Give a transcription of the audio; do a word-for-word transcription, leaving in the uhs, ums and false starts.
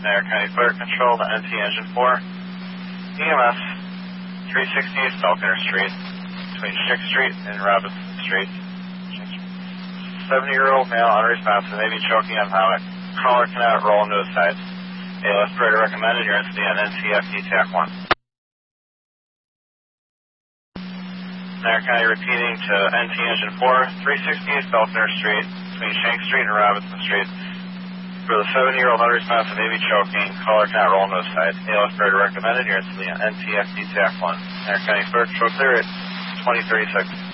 Niagara County Fire Control to N T Engine four. E M S three sixty-eight Falconer Street between Schick Street and Robinson Street. seventy-year-old male unresponsive may be choking on vomit. Caller cannot roll into his side. A L S operator recommended. Your entity on N C F D TAC one. Niagara County repeating to N T Engine four, three sixty-eight Falconer Street between Shank Street and Robinson Street. For the seventy-year-old unresponsive may be choking. Caller cannot roll into his side. A L S operator recommended. Your entity on N T F D TAC one. Niagara County Fire Control clear at twenty thirty-six.